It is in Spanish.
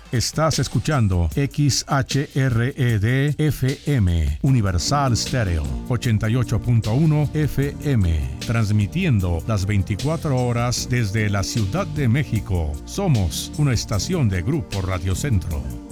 Estás escuchando XHRED-FM, Universal Stereo, 88.1 FM, transmitiendo las 24 horas desde la Ciudad de México. Somos una estación de Grupo Radio Centro.